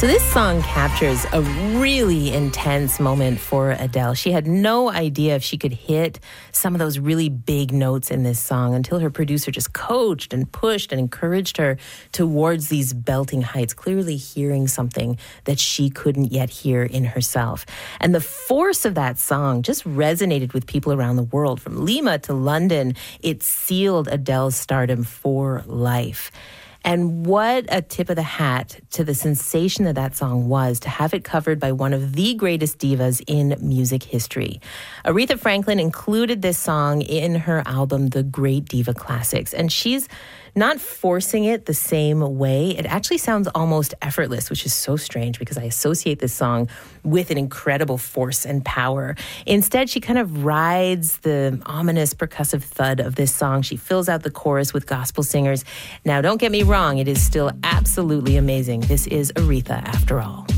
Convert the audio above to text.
So this song captures a really intense moment for Adele. She had no idea if she could hit some of those really big notes in this song until her producer just coached and pushed and encouraged her towards these belting heights, clearly hearing something that she couldn't yet hear in herself. And the force of that song just resonated with people around the world. From Lima to London, it sealed Adele's stardom for life. And what a tip of the hat to the sensation that song was, to have it covered by one of the greatest divas in music history. Aretha Franklin included this song in her album, The Great Diva Classics. And she's not forcing it the same way. It actually sounds almost effortless, which is so strange because I associate this song with an incredible force and power. Instead, she kind of rides the ominous percussive thud of this song. She fills out the chorus with gospel singers. Now, don't get me wrong, it is still absolutely amazing. This is Aretha, after all.